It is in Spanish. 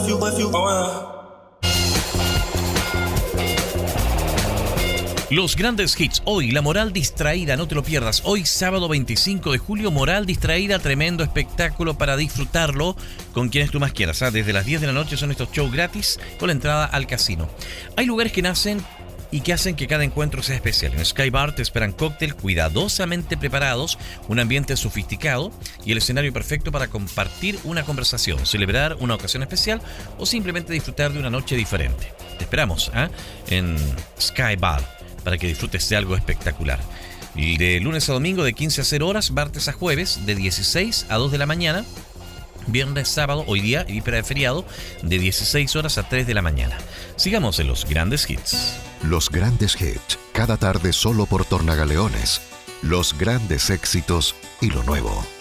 Los grandes hits. Hoy, La Moral Distraída, no te lo pierdas. Hoy, sábado 25 de julio, Moral Distraída, tremendo espectáculo para disfrutarlo con quienes tú más quieras. Desde las 10 de la noche son estos shows gratis con la entrada al casino. Hay lugares que nacen y que hacen que cada encuentro sea especial. En Sky Bar te esperan cócteles cuidadosamente preparados, un ambiente sofisticado y el escenario perfecto para compartir una conversación, celebrar una ocasión especial o simplemente disfrutar de una noche diferente. Te esperamos en Sky Bar para que disfrutes de algo espectacular. Y de lunes a domingo de 15 a 0 horas, martes a jueves de 16 a 2 de la mañana, viernes, sábado, hoy día y víspera de feriado, de 16 horas a 3 de la mañana. Sigamos en los grandes hits. Los grandes hits, cada tarde solo por Tornagaleones. Los grandes éxitos y lo nuevo.